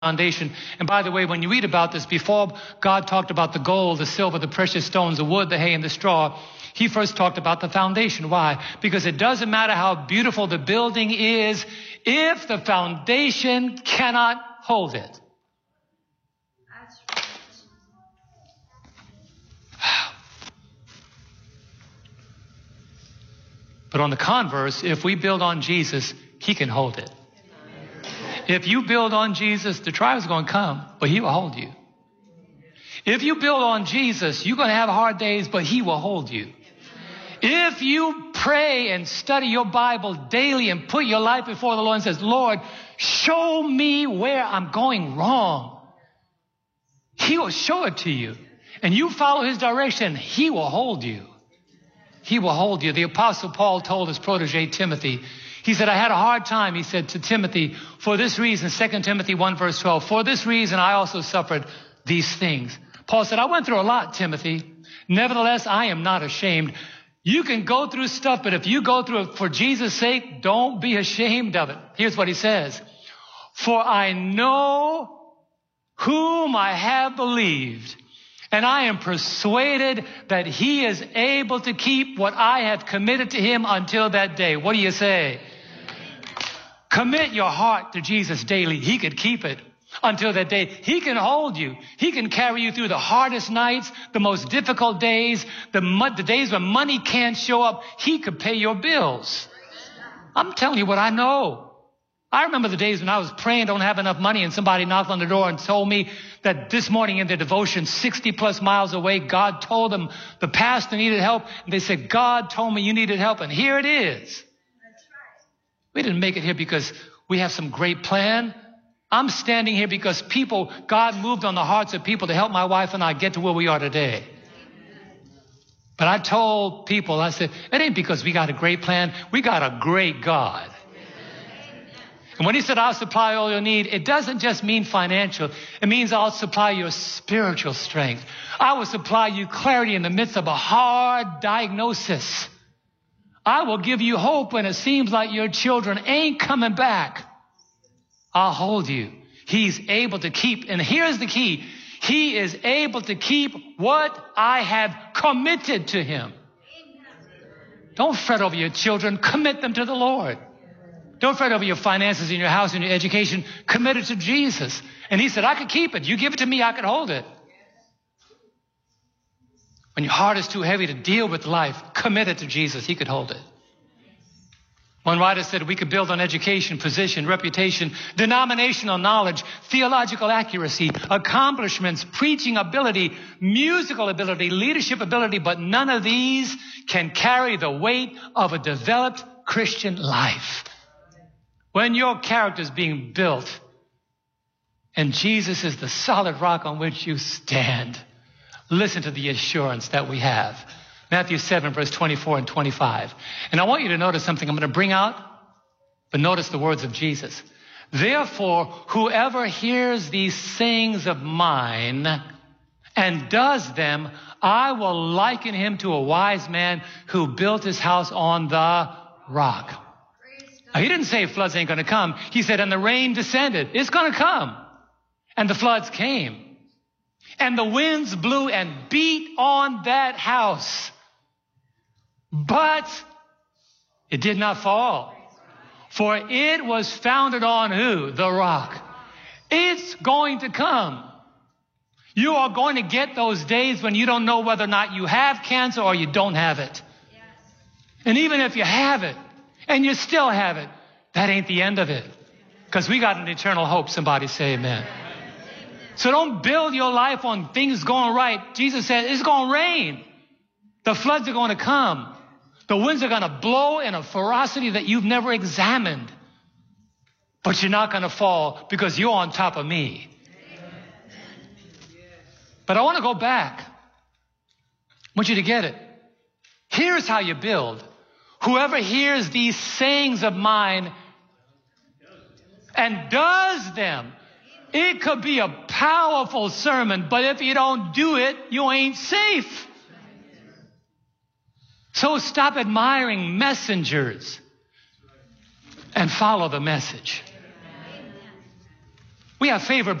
foundation. And by the way, when you read about this, before God talked about the gold, the silver, the precious stones, the wood, the hay, and the straw, he first talked about the foundation. Why? Because it doesn't matter how beautiful the building is if the foundation cannot hold it. But on the converse, if we build on Jesus, he can hold it. If you build on Jesus, the trials are going to come, but he will hold you. If you build on Jesus, you're going to have hard days, but he will hold you. If you pray and study your Bible daily and put your life before the Lord and says, Lord, show me where I'm going wrong, he will show it to you. And you follow his direction, he will hold you. He will hold you. The Apostle Paul told his protege Timothy, he said, I had a hard time, he said to Timothy, for this reason, 2 Timothy 1 verse 12, for this reason I also suffered these things. Paul said, I went through a lot, Timothy. Nevertheless, I am not ashamed. You can go through stuff, but if you go through it for Jesus' sake, don't be ashamed of it. Here's what he says. For I know whom I have believed, and I am persuaded that he is able to keep what I have committed to him until that day. What do you say? Commit your heart to Jesus daily. He could keep it until that day. He can hold you. He can carry you through the hardest nights, the most difficult days, the days when money can't show up. He could pay your bills. I'm telling you what I know. I remember the days when I was praying, don't have enough money, and somebody knocked on the door and told me that this morning in their devotion, 60 plus miles away, God told them the pastor needed help. And they said, God told me you needed help. And here it is. That's right. We didn't make it here because we have some great plan. I'm standing here because God moved on the hearts of people to help my wife and I get to where we are today. But I told people, I said, it ain't because we got a great plan. We got a great God. And when he said, I'll supply all your need, it doesn't just mean financial. It means I'll supply your spiritual strength. I will supply you clarity in the midst of a hard diagnosis. I will give you hope when it seems like your children ain't coming back. I'll hold you. He's able to keep, and here's the key. He is able to keep what I have committed to him. Don't fret over your children. Commit them to the Lord. Don't fret over your finances in your house and your education. Commit it to Jesus. And he said, I could keep it. You give it to me, I could hold it. When your heart is too heavy to deal with life, commit it to Jesus. He could hold it. One writer said we could build on education, position, reputation, denominational knowledge, theological accuracy, accomplishments, preaching ability, musical ability, leadership ability, but none of these can carry the weight of a developed Christian life. When your character is being built and Jesus is the solid rock on which you stand, listen to the assurance that we have. Matthew 7, verse 24 and 25. And I want you to notice something I'm going to bring out, but notice the words of Jesus. Therefore, whoever hears these sayings of mine and does them, I will liken him to a wise man who built his house on the rock. Now, he didn't say floods ain't going to come. He said, and the rain descended. It's going to come. And the floods came. And the winds blew and beat on that house. But it did not fall. For it was founded on who? The rock. It's going to come. You are going to get those days when you don't know whether or not you have cancer or you don't have it. And even if you have it, and you still have it, that ain't the end of it. Because we got an eternal hope. Somebody say amen. So don't build your life on things going right. Jesus said it's going to rain. The floods are going to come. The winds are going to blow in a ferocity that you've never examined. But you're not going to fall because you're on top of me. But I want to go back. I want you to get it. Here's how you build. Whoever hears these sayings of mine and does them, it could be a powerful sermon, but if you don't do it, you ain't safe. So stop admiring messengers and follow the message. We have favor